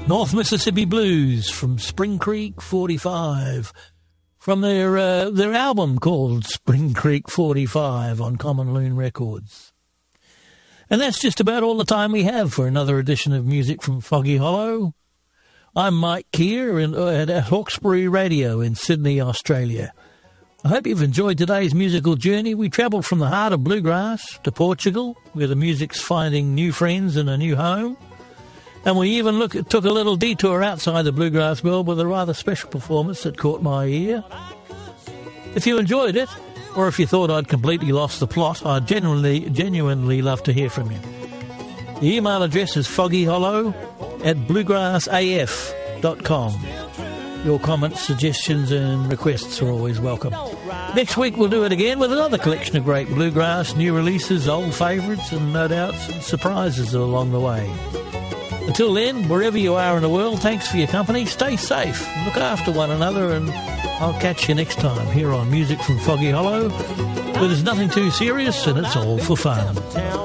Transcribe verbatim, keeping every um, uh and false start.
North Mississippi Blues from Spring Creek forty-five, from their uh, their album called Spring Creek forty-five on Common Loon Records. And that's just about all the time we have for another edition of Music from Foggy Hollow. I'm Mike Keir in, uh, at Hawkesbury Radio in Sydney, Australia. I hope you've enjoyed today's musical journey. We travelled from the heart of bluegrass to Portugal, where the music's finding new friends and a new home. And we even look, took a little detour outside the bluegrass world with a rather special performance that caught my ear. If you enjoyed it, or if you thought I'd completely lost the plot, I'd genuinely, genuinely love to hear from you. The email address is foggyhollow at bluegrassaf dot com. Your comments, suggestions and requests are always welcome. Next week we'll do it again with another collection of great bluegrass, new releases, old favourites and no doubt some surprises along the way. Until then, wherever you are in the world, thanks for your company. Stay safe, look after one another, and I'll catch you next time here on Music from Foggy Hollow, where there's nothing too serious and it's all for fun.